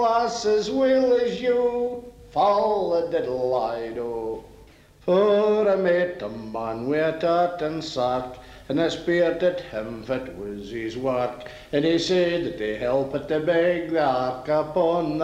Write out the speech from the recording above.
Lass as well as you, fall a diddle I do. For I met a man wi' a tartan sack, and I speered at him if it was his work, and he said that he helped to beg the ark upon